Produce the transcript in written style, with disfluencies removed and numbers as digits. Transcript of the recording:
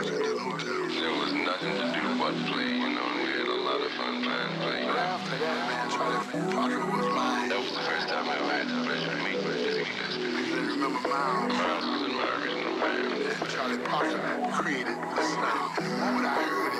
There was nothing to do but play, you know, and we had a lot of fun trying to play. After that, man, Charlie Parker was mine. That was the first time I ever had the pleasure to meet Dizzy Gillespie. I remember Miles. Miles was in my original band. Charlie Parker created the sound. And the moment I heard